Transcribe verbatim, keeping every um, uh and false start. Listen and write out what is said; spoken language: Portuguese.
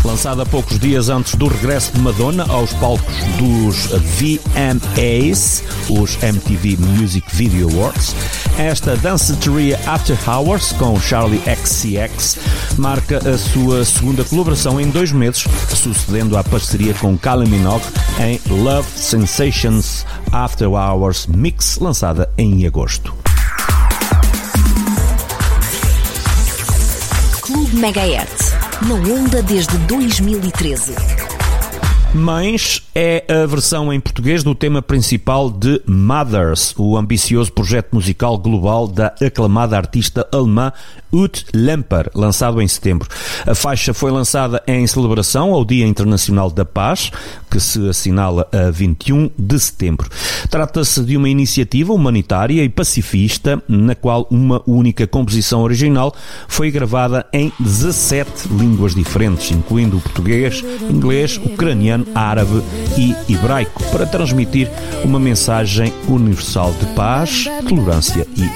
Lançada poucos dias antes do regresso de Madonna aos palcos dos V M As, os M T V Music Video Awards, esta danceteria After Hours com Charli X C X marca a sua segunda colaboração em dois meses, sucedendo à parceria com Kylie Minogue em Love Sensations After Hours Mix, lançada em agosto. Clube Megahertz, na onda desde dois mil e treze. Mães é a versão em português do tema principal de Mothers, o ambicioso projeto musical global da aclamada artista alemã Ute Lemper, lançado em setembro. A faixa foi lançada em celebração ao Dia Internacional da Paz, que se assinala a vinte e um de setembro. Trata-se de uma iniciativa humanitária e pacifista, na qual uma única composição original foi gravada em dezassete línguas diferentes, incluindo o português, inglês, ucraniano, árabe e hebraico, para transmitir uma mensagem universal de paz, tolerância e